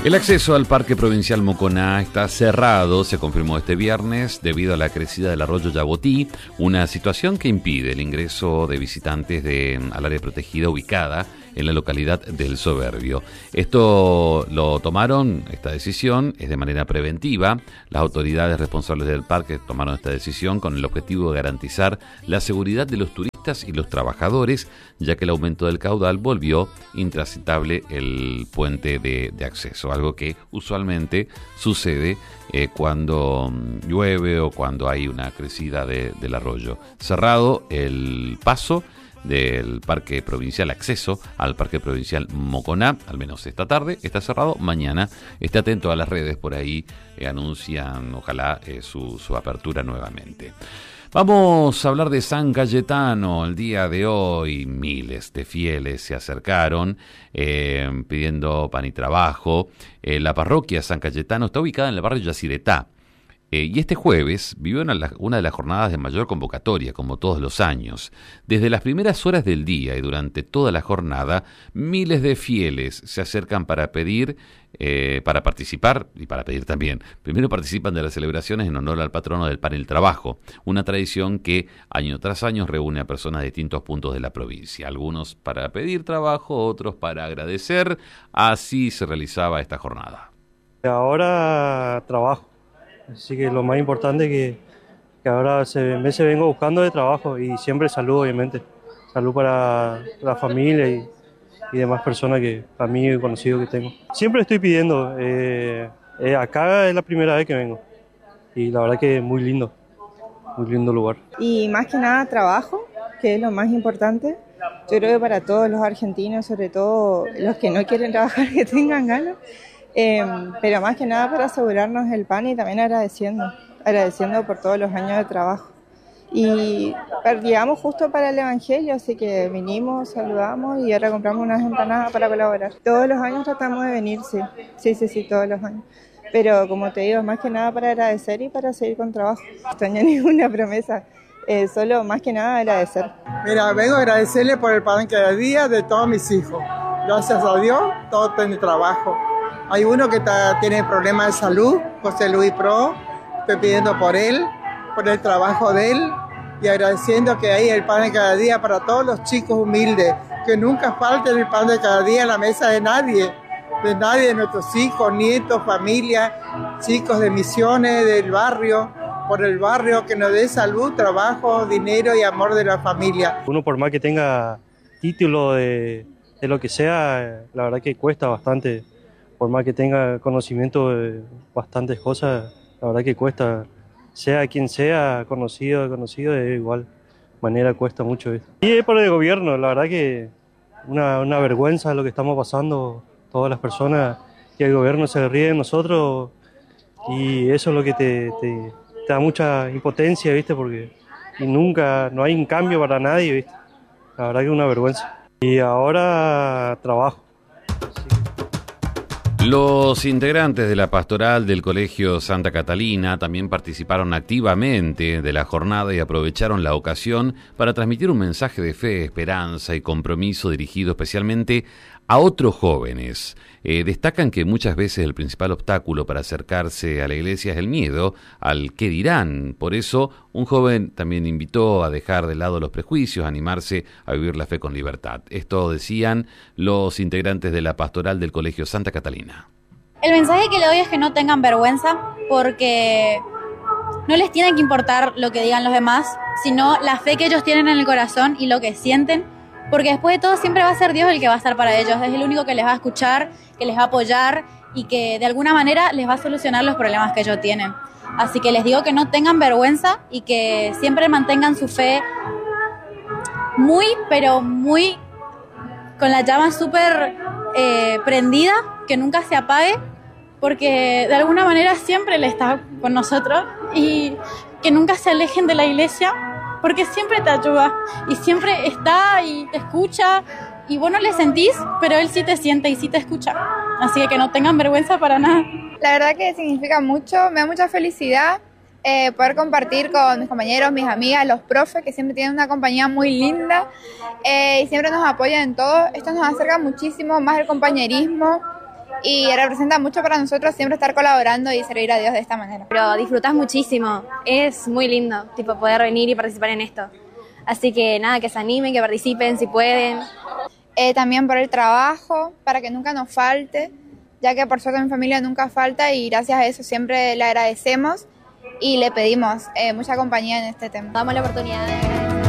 El acceso al Parque Provincial Moconá está cerrado, se confirmó este viernes, debido a la crecida del arroyo Yabotí, una situación que impide el ingreso de visitantes al área protegida ubicada en la localidad del Soberbio. Esta decisión es de manera preventiva. Las autoridades responsables del parque tomaron esta decisión con el objetivo de garantizar la seguridad de los turistas y los trabajadores, ya que el aumento del caudal volvió intransitable el puente de acceso, algo que usualmente sucede cuando llueve o cuando hay una crecida del arroyo. Cerrado el paso del Parque Provincial, acceso al Parque Provincial Moconá, al menos esta tarde, está cerrado. Mañana esté atento a las redes, por ahí anuncian, ojalá, su apertura nuevamente. Vamos a hablar de San Cayetano. El día de hoy miles de fieles se acercaron pidiendo pan y trabajo. La parroquia San Cayetano está ubicada en el barrio Yacyretá. Y este jueves vivió una de las jornadas de mayor convocatoria, como todos los años. Desde las primeras horas del día y durante toda la jornada, miles de fieles se acercan para pedir, para participar y para pedir también. Primero participan de las celebraciones en honor al patrono del pan y el trabajo, una tradición que año tras año reúne a personas de distintos puntos de la provincia. Algunos para pedir trabajo, otros para agradecer. Así se realizaba esta jornada. Ahora trabajo. Así que lo más importante es que ahora meses vengo buscando de trabajo y siempre salud, obviamente. Salud para la familia y demás personas amigos y conocidos que tengo. Siempre estoy pidiendo. Acá es la primera vez que vengo y la verdad que es muy lindo lugar. Y más que nada trabajo, que es lo más importante. Yo creo que para todos los argentinos, sobre todo los que no quieren trabajar, que tengan ganas. Pero más que nada para asegurarnos el pan y también agradeciendo por todos los años de trabajo. Y llegamos justo para el Evangelio, así que vinimos, saludamos y ahora compramos unas empanadas para colaborar. Todos los años tratamos de venir, sí, todos los años. Pero como te digo, más que nada para agradecer y para seguir con trabajo. No extraño ninguna promesa, solo más que nada agradecer. Mira, vengo a agradecerle por el pan cada día de todos mis hijos. Gracias a Dios, todos tienen trabajo. Hay uno que tiene problemas de salud, José Luis Pro. Estoy pidiendo por él, por el trabajo de él y agradeciendo que hay el pan de cada día para todos los chicos humildes, que nunca falte el pan de cada día en la mesa de nadie, de nuestros hijos, nietos, familia, chicos de misiones, del barrio, por el barrio, que nos dé salud, trabajo, dinero y amor de la familia. Uno por más que tenga título de lo que sea, la verdad que cuesta bastante. Por más que tenga conocimiento de bastantes cosas, la verdad que cuesta, sea quien sea, conocido, de igual manera cuesta mucho esto. Y es por el gobierno, la verdad que una vergüenza lo que estamos pasando, todas las personas, que el gobierno se ríe de nosotros y eso es lo que te da mucha impotencia, ¿viste? Porque no hay un cambio para nadie, ¿viste? La verdad que es una vergüenza. Y ahora trabajo. Los integrantes de la pastoral del Colegio Santa Catalina también participaron activamente de la jornada y aprovecharon la ocasión para transmitir un mensaje de fe, esperanza y compromiso dirigido especialmente a otros jóvenes. Destacan que muchas veces el principal obstáculo para acercarse a la iglesia es el miedo al qué dirán. Por eso, un joven también invitó a dejar de lado los prejuicios, a animarse a vivir la fe con libertad. Esto decían los integrantes de la pastoral del Colegio Santa Catalina. El mensaje que le doy es que no tengan vergüenza, porque no les tiene que importar lo que digan los demás, sino la fe que ellos tienen en el corazón y lo que sienten, porque después de todo siempre va a ser Dios el que va a estar para ellos. Es el único que les va a escuchar, que les va a apoyar y que de alguna manera les va a solucionar los problemas que ellos tienen. Así que les digo que no tengan vergüenza y que siempre mantengan su fe muy, pero muy con la llama súper prendida, que nunca se apague, porque de alguna manera siempre Él está con nosotros, y que nunca se alejen de la iglesia, porque siempre te ayuda y siempre está y te escucha, y vos no le sentís, pero Él sí te siente y sí te escucha. Así que no tengan vergüenza para nada. La verdad que significa mucho, me da mucha felicidad poder compartir con mis compañeros, mis amigas, los profes, que siempre tienen una compañía muy linda y siempre nos apoyan en todo. Esto nos acerca muchísimo más el compañerismo y representa mucho para nosotros siempre estar colaborando y servir a Dios de esta manera. Pero disfrutás muchísimo, es muy lindo tipo poder venir y participar en esto. Así que nada, que se animen, que participen si pueden. También por el trabajo, para que nunca nos falte, ya que por suerte mi familia nunca falta y gracias a eso siempre le agradecemos y le pedimos mucha compañía en este tema. Damos la oportunidad de